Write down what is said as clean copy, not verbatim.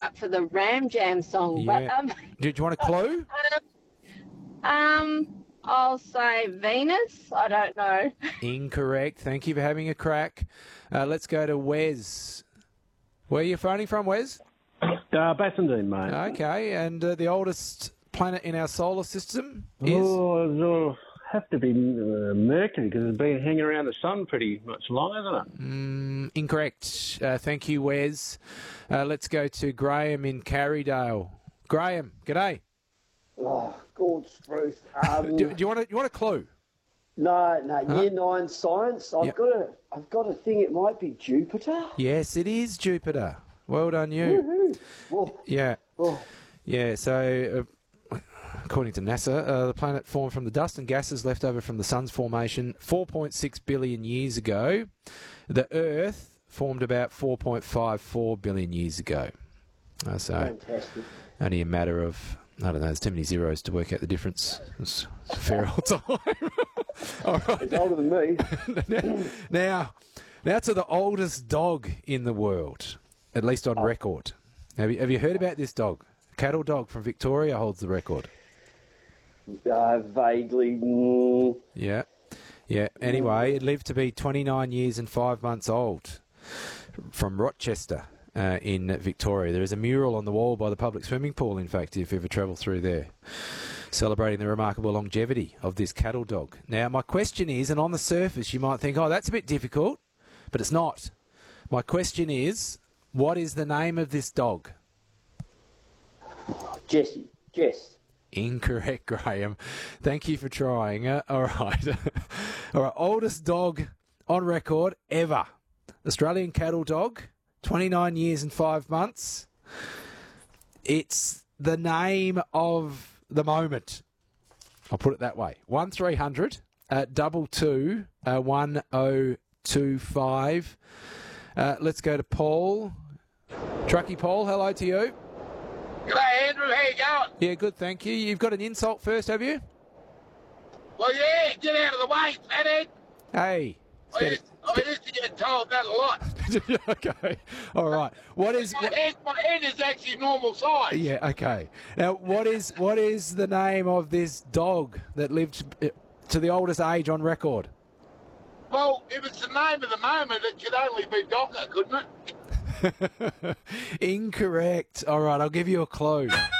up for the Ram Jam song. Yeah. But Do you want a clue? I'll say Venus. I don't know. Incorrect. Thank you for having a crack. Let's go to Wes. Where are you phoning from, Wes? Bassendean, mate. Okay, and the oldest planet in our solar system is? It'll have to be Mercury, because it's been hanging around the sun pretty much long, hasn't it? Incorrect. Thank you, Wes. Let's go to Graham in Carrydale. Graham, g'day. Oh, God, Spruce. Do you want a clue? No, Huh? Year 9 science. I've got a thing. It might be Jupiter. Yes, it is Jupiter. Well done, you. Woohoo. Yeah. Oh. Yeah, so according to NASA, the planet formed from the dust and gases left over from the sun's formation 4.6 billion years ago. The Earth formed about 4.54 billion years ago. So Fantastic. only a matter of, I don't know, there's too many zeros to work out the difference. It's a fair old time. All right. It's older than me. Now to the oldest dog in the world, at least on record. Have you heard about this dog? Cattle dog from Victoria holds the record. Vaguely. Yeah. Anyway, it lived to be 29 years and 5 months old from Rochester in Victoria. There is a mural on the wall by the public swimming pool, in fact, if you ever travel through there, celebrating the remarkable longevity of this cattle dog. Now, my question is, and on the surface you might think, oh, that's a bit difficult, but it's not. My question is, what is the name of this dog? Jess. Incorrect, Graham. Thank you for trying. All right. All right. Oldest dog on record ever. Australian cattle dog, 29 years and 5 months. It's the name of the moment. I'll put it that way. 1300 22 1025. Let's go to Paul. Truckee Paul, hello to you. G'day, Andrew. How you going? Yeah, good, thank you. You've got an insult first, have you? Well, yeah, get out of the way, fathead. Hey. I used to get told that a lot. Okay. All right. What is... My head is actually normal size. Yeah, okay. Now, what is the name of this dog that lived to the oldest age on record? Well, if it's the name of the moment, it could only be Docker, couldn't it? Incorrect. All right, I'll give you a clue.